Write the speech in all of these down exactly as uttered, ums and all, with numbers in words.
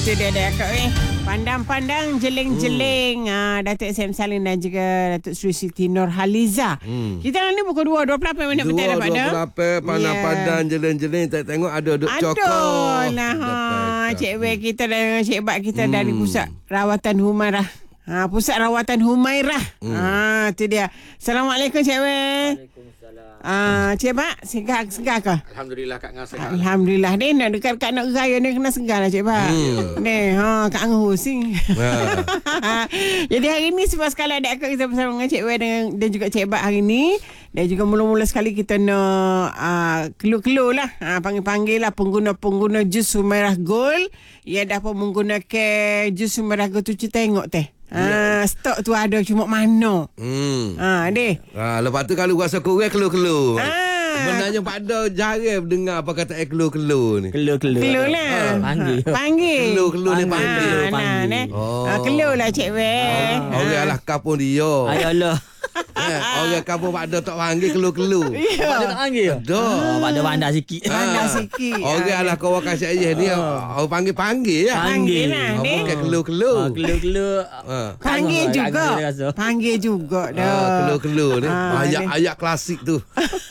tu dia dia kau eh. Pandang-pandang, jeling-jeling. Hmm. Ah, Datuk Sam Salim dan juga Datuk Sri Siti Nurhaliza. Hmm. Kita ni pukul dua, dua puluh lapan minit petang dapat dah. dua puluh lapan, pandang-pandang, yeah. jeling-jeling. Tengok ada duk cokok. Aduh lah. Ha, Cik Wei kita dan Cik Bat kita hmm. dari Pusat Rawatan Humairah. Ha, Pusat Rawatan Humairah. Hmm. Ha, tu dia. Assalamualaikum Cik Wei. Ah, Cik Pak, segar segar ke? Alhamdulillah Kak Ngah segar. Alhamdulillah. Ni nak dekat kat nak raya ni kena segar lah Cik Pak. Hmm. Ni, ha Kak Ngah pusing. Ha. Jadi hari ni sebab sekali ada akak kita bersama dengan Cik Wei dan, dan juga Cik Pak hari ni. Dan juga mula-mula sekali kita nak uh, keluh-keluh lah. Uh, panggil-panggil lah pengguna-pengguna jus Humairah Gold. Ia dah pun menggunakan jus Humairah Gold tu kita tengok teh. Ah, stok tu ada cuma mana. Hmm. Ah, deh. Ah, lepas tu kalau rasa kurang keluh-keluh. Ah. Sebenarnya Pak Do jarang dengar apa kata eh keluh-keluh ni. Keluh-keluh. Keluh lah. Ha, panggil. Ha, panggil. Keluh-keluh ni panggil. Ah, nah, nah. Oh. Ah, keluh lah Cik Wei. Oh. Orang lah kapung dia. Ayalah. Eh, orang kampung Pak Do tak panggil keluh-keluh. Pak Do tak panggil? Dah. Oh, Pak Do bandar sikit. Bandar sikit. Orang lah kawan kasih ayah ni. Orang panggil-panggil lah. Panggil lah. Bukan keluh-keluh. Keluh-keluh. Panggil juga. Panggil juga dah. Keluh-keluh ni. Ayat-ayat klasik tu.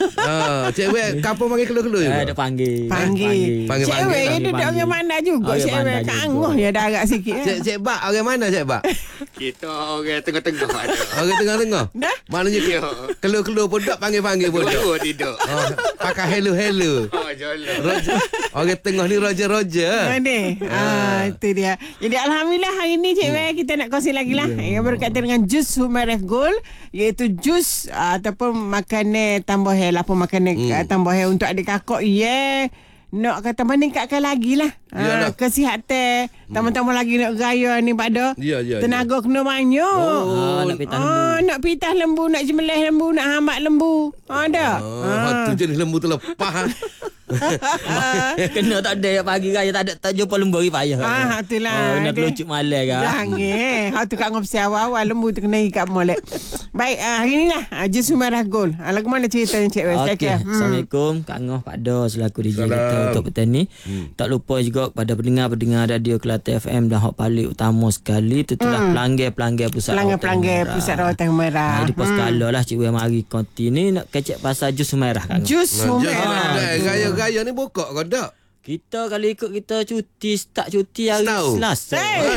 Cik Wei, kampung panggil keluh-keluh juga? Ada panggil. Panggil. Cik Wei duduk orang mana juga. Cik Wei kanguh ya dah agak sikit. Cik Bak, orang mana Cik Bak? Kita orang tengah-tengah ada. Orang tengah-tengah? Dah? Maknanya keluh-keluh pun tak panggil-panggil pun tak? Oh, tidak. Oh, pakai hello-hello. Oh, jolok. Roger. Orang tengah ni Roger-Roger. Oh, ni. Ah, itu dia. Jadi Alhamdulillah hari ni Cik Wei kita nak kongsi lagi lah. Yang berkaitan dengan jus Humairah Gold. Iaitu jus uh, ataupun makanan tambah hair lah. Apa makanan hmm. uh, tambah hair untuk adik kakak. Yeah. Nak kata meningkatkan lagi lah ha, kesihatan. Tambah-tambah lagi nak raya ni pada ya, ya, tenaga ya. kena banyak. Oh, nak pitah lembu. Ah, nak pitah lembu, nak jemelih lembu, nak hambat lembu. Ada. Oh, ha. Tu jenis lembu terlepas. Kena tak ada yang pagi raya tak ada tak jumpa lembu hari payah. Ah, itulah. Oh, nak kelucut malam kan. Jangan. Ha tu kat ngop awal-awal lembu tu kena ikat molek. Baik, uh, hari ni lah uh, jus Humairah Gold. Uh, lagu mana ceritanya Cik Wei? Okay. Hmm. Assalamualaikum Kak Ngah, Pak Do selaku D J kita untuk petang ni. Hmm. Tak lupa juga kepada pendengar-pendengar radio Kelate F M dan hak paling utama sekali itu telah hmm. pelanggan-pelanggan pusat pelanggan-pelanggan pusat rawatan Humairah. Jadi pos kala lah Cik Wei mari konti ni nak kecek pasal jus Humairah Kak Ngah. Jus Humairah. Gaya-gaya ni buka ke tak? Kita kalau ikut kita cuti start cuti hari Selasa.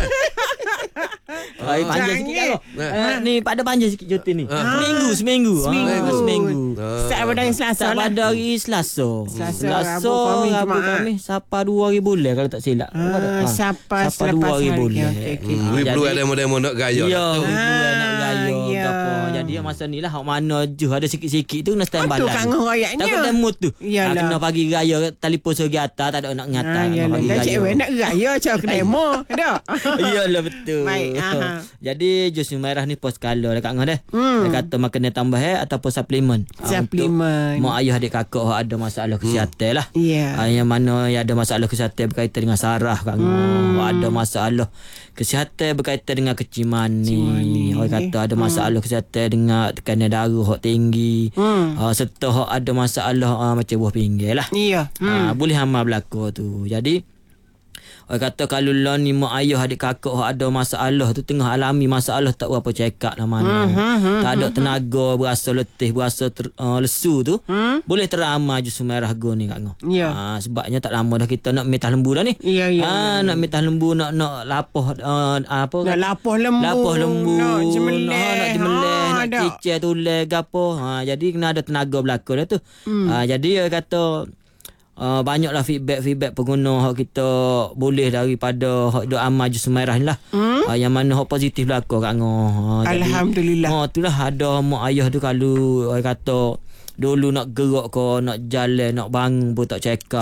Hai oh, panjang sikit kan. Uh, ni pada panjang sikit cuti ni. Ah. Seminggu, seminggu. Seminggu. Ah, seminggu. Start pada hari Selasa. Start pada hari Selasa. Selasa, Selasa Rabu, Rabu kami Sapa dua hari bulan kalau tak silap. Ah, Sapa Sapa dua hari bulan. Dua demo-demo nak gaya. Ya, dua nak gaya apa. Jadi masa ni lah hak mana juh ada sikit-sikit tu nak stand by. Tu kangen rayanya. Takut demo tu. Kena pagi raya telefon segi atas tak ada nak ngata. Dah Cik Wei nak raya cak demo. Dah. Iyalah betul. Baik. Jadi jus Humairah ni pos kala dekat ngah dah. Hmm. Dia kata makanan tambah eh ataupun suplemen. Suplemen. Mak ayah adik kakak ada masalah kesihatan hmm. lah. Yeah. Uh, yang mana yang ada masalah kesihatan berkaitan dengan saraf kat ngah. Hmm. Ada masalah kesihatan berkaitan dengan kecil mani. Orang kata ada masalah hmm. kesihatan dengan tekanan darah hak tinggi. Hmm. Uh, serta hak ada masalah uh, macam buah pinggir lah. Iya. Yeah. Hmm. Uh, boleh amal berlaku tu. Jadi orang kata kalau lah ni mak ayah adik kakak ada masalah tu tengah alami masalah tak berapa check up lah mana. Hmm, tak ada tenaga, berasa letih, berasa ter, uh, lesu tu. Hmm? Boleh teramal jus Humairah Gold ni Kak Ngah. Ya. Ha, sebabnya tak lama dah kita nak metah lembu dah ni. Ya, ya. Ha, nak metah lembu, nak nak lapah uh, apa? Nak lapah lembu. Lapah lembu. Nak jemelih. Nak, nak jemelih, ha, nak cicir tulang gapo. Ha, jadi kena ada tenaga berlaku dah tu. Hmm. Ha, jadi dia kata Uh, banyaklah feedback-feedback pengguna hak kita boleh daripada hak duk amal jus Humairah ni lah. Hmm? Uh, yang mana hak positif berlaku Kak Ngah. Uh, Alhamdulillah. Ha uh, itulah ada mak ayah tu kalau orang kata dulu nak gerak ke nak jalan nak bangun pun tak check up.